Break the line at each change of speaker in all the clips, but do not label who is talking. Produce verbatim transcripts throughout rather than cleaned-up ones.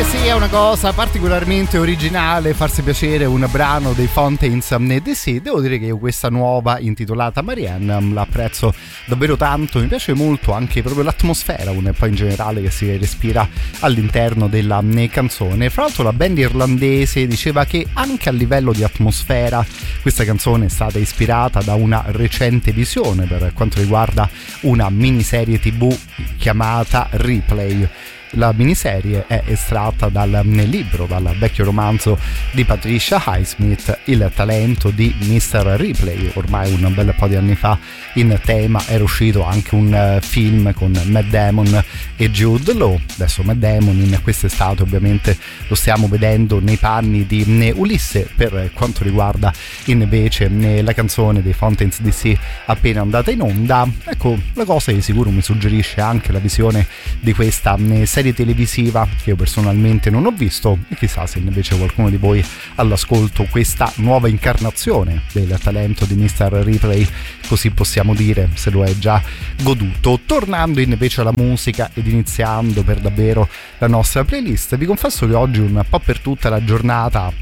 che sia una cosa particolarmente originale farsi piacere un brano dei Fountains D C. Devo dire che io questa nuova intitolata Marianne la apprezzo davvero tanto, mi piace molto anche proprio l'atmosfera un po' in generale che si respira all'interno della canzone. Fra l'altro la band irlandese diceva che anche a livello di atmosfera questa canzone è stata ispirata da una recente visione per quanto riguarda una miniserie tv chiamata Replay. La miniserie è estratta dal libro, dal vecchio romanzo di Patricia Highsmith, Il talento di mister Ripley. Ormai un bel po' di anni fa in tema era uscito anche un film con Matt Damon e Jude Law. Adesso Matt Damon in quest'estate ovviamente lo stiamo vedendo nei panni di Ulisse. Per quanto riguarda invece la canzone dei Fountains D C appena andata in onda, ecco, la cosa di sicuro mi suggerisce anche la visione di questa serie televisiva che io personalmente non ho visto, e chissà se invece qualcuno di voi all'ascolto questa nuova incarnazione del talento di mister Ripley, così possiamo dire, se lo è già goduto. Tornando invece alla musica ed iniziando per davvero la nostra playlist, vi confesso che oggi un po' per tutta la giornata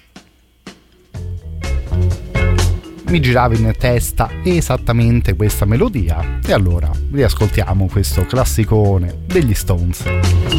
mi girava in testa esattamente questa melodia, e allora riascoltiamo questo classicone degli Stones.